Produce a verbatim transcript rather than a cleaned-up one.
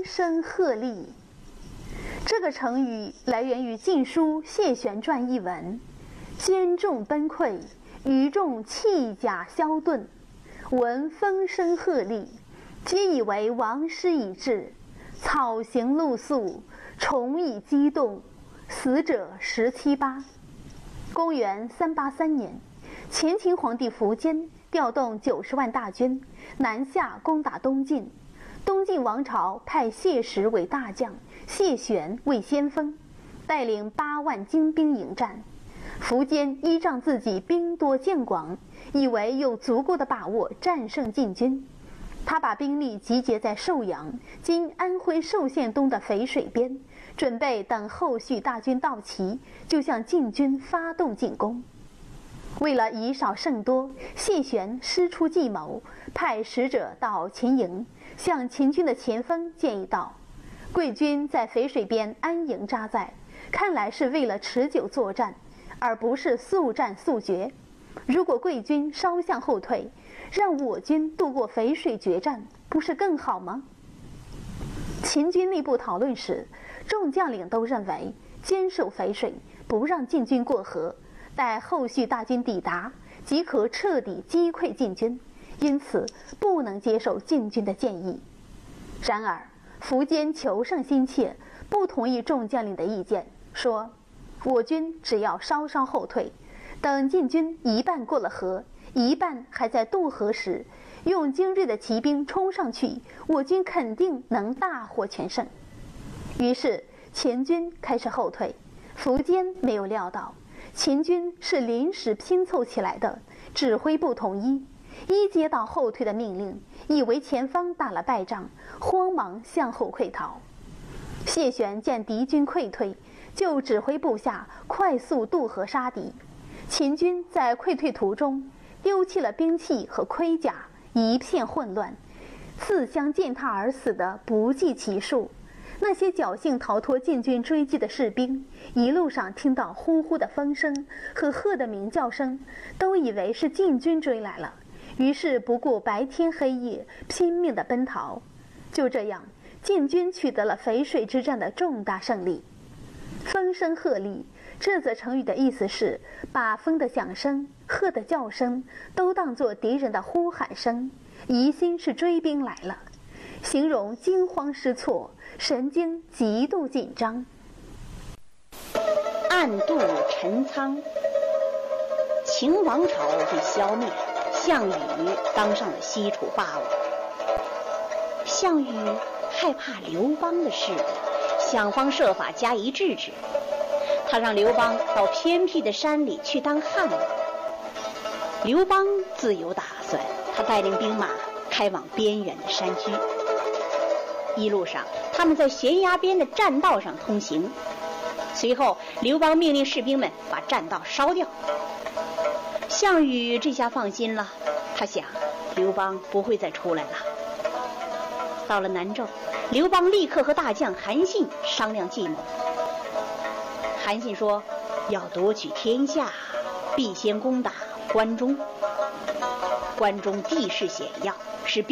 风声鹤唳。这个成语来源于《晋书·谢玄传》一文：坚重崩溃，余众弃甲消遁，闻风声鹤唳，皆以为王师已至，草行露宿，虫已激动，死者十七八。公元三八三年，前秦皇帝苻坚调动九十万大军南下攻打东晋，东晋王朝派谢石为大将，谢玄为先锋，带领八万精兵迎战。苻坚依仗自己兵多将广，以为有足够的把握战胜晋军。他把兵力集结在寿阳（今安徽寿县东）的淝水边，准备等后续大军到齐，就向晋军发动进攻。为了以少胜多，谢玄施出计谋，派使者到秦营，向秦军的前锋建议道：贵军在淝水边安营扎寨，看来是为了持久作战，而不是速战速决。如果贵军稍向后退，让我军渡过淝水决战，不是更好吗？秦军内部讨论时，众将领都认为坚守淝水，不让晋军过河，待后续大军抵达，即可彻底击溃晋军，因此不能接受晋军的建议。然而苻坚求胜心切，不同意众将领的意见，说我军只要稍稍后退，等晋军一半过了河，一半还在渡河时，用精锐的骑兵冲上去，我军肯定能大获全胜。于是秦军开始后退。苻坚没有料到秦军是临时拼凑起来的，指挥不统一，一接到后退的命令，以为前方打了败仗，慌忙向后溃逃。谢玄见敌军溃退，就指挥部下快速渡河杀敌。秦军在溃退途中丢弃了兵器和盔甲，一片混乱，自相践踏而死的不计其数。那些侥幸逃脱晋军追击的士兵，一路上听到呼呼的风声和鹤的鸣叫声，都以为是晋军追来了，于是不顾白天黑夜，拼命地奔逃。就这样，晋军取得了淝水之战的重大胜利。风声鹤唳，这则成语的意思是把风的响声、鹤的叫声都当作敌人的呼喊声，疑心是追兵来了，形容惊慌失措，神经极度紧张。 暗度陈仓，秦王朝被消灭，项羽当上了西楚霸王。项羽害怕刘邦的势力，想方设法加以制止。他让刘邦到偏僻的山里去当汉王。刘邦自有打算，他带领兵马开往边远的山区。一路上，他们在悬崖边的栈道上通行。随后，刘邦命令士兵们把栈道烧掉。项羽这下放心了，他想，刘邦不会再出来了。到了南郑，刘邦立刻和大将韩信商量计谋。韩信说，要夺取天下，必先攻打关中。关中地势险要，是